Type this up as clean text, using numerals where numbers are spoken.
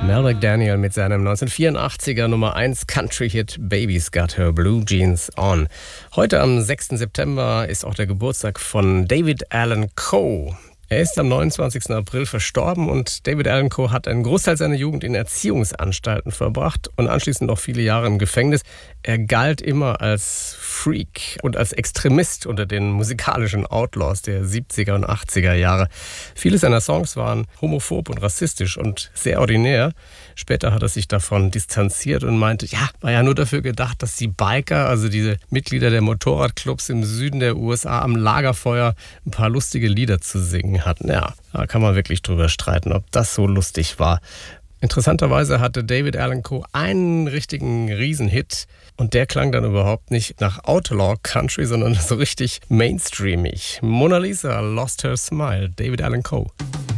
Mel McDaniel mit seinem 1984er Nummer 1 Country-Hit Baby's Got Her Blue Jeans On. Heute am 6. September ist auch der Geburtstag von David Allan Coe. Er ist am 29. April verstorben und David Allan Coe hat einen Großteil seiner Jugend in Erziehungsanstalten verbracht und anschließend noch viele Jahre im Gefängnis. Er galt immer als Freak und als Extremist unter den musikalischen Outlaws der 70er und 80er Jahre. Viele seiner Songs waren homophob und rassistisch und sehr ordinär. Später hat er sich davon distanziert und meinte, ja, war ja nur dafür gedacht, dass die Biker, also diese Mitglieder der Motorradclubs im Süden der USA am Lagerfeuer ein paar lustige Lieder zu singen hatten. Ja, da kann man wirklich drüber streiten, ob das so lustig war. Interessanterweise hatte David Allan Coe einen richtigen Riesenhit und der klang dann überhaupt nicht nach Outlaw Country, sondern so richtig mainstreamig. Mona Lisa Lost Her Smile, David Allan Coe.